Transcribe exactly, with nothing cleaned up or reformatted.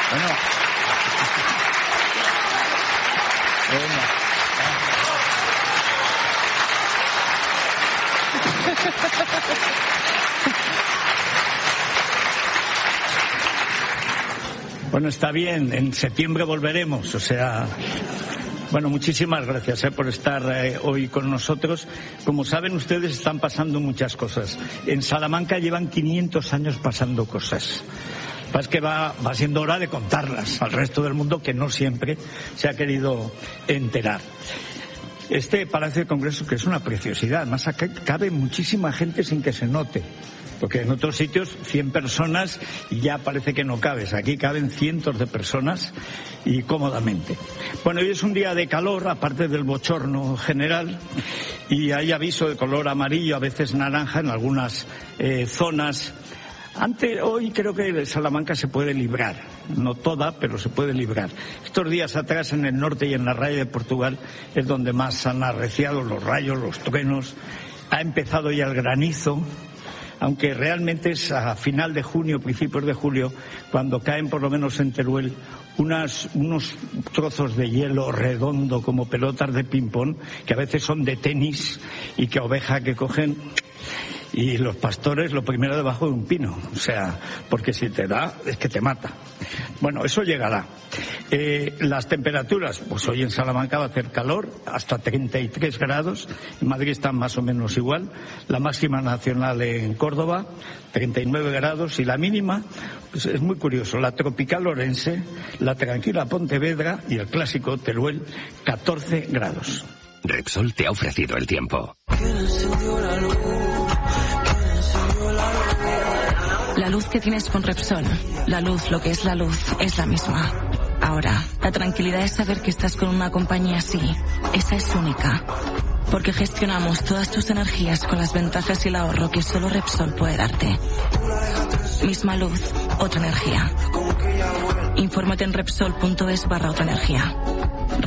Bueno. Bueno. Bueno, está bien, en septiembre volveremos, o sea... Bueno, muchísimas gracias eh, por estar eh, hoy con nosotros. Como saben ustedes, están pasando muchas cosas. En Salamanca llevan quinientos años pasando cosas. Es que va, va siendo hora de contarlas al resto del mundo, que no siempre se ha querido enterar. Este Palacio de Congresos, que es una preciosidad, además acá cabe muchísima gente sin que se note. Porque en otros sitios cien personas y ya parece que no cabes. Aquí caben cientos de personas y cómodamente. Bueno, hoy es un día de calor, aparte del bochorno general, y hay aviso de color amarillo, a veces naranja en algunas eh, zonas. Ante, hoy creo que Salamanca se puede librar, no toda, pero se puede librar. Estos días atrás en el norte y en la raya de Portugal es donde más han arreciado los rayos, los truenos. Ha empezado ya el granizo, aunque realmente es a final de junio, principios de julio, cuando caen por lo menos en Teruel unas, unos trozos de hielo redondo como pelotas de ping-pong, que a veces son de tenis y que oveja que cogen... Y los pastores lo primero debajo de un pino, o sea, porque si te da es que te mata. Bueno, eso llegará. Eh, las temperaturas, pues hoy en Salamanca va a hacer calor, hasta treinta y tres grados, en Madrid están más o menos igual, la máxima nacional en Córdoba, treinta y nueve grados, y la mínima, pues es muy curioso, la tropical Orense, la tranquila Pontevedra y el clásico Teruel, catorce grados. Repsol te ha ofrecido el tiempo. La luz que tienes con Repsol, la luz, lo que es la luz, es la misma. Ahora, la tranquilidad es saber que estás con una compañía así. Esa es única. Porque gestionamos todas tus energías con las ventajas y el ahorro que solo Repsol puede darte. Misma luz, otra energía. Infórmate en Repsol punto es barra otra energía.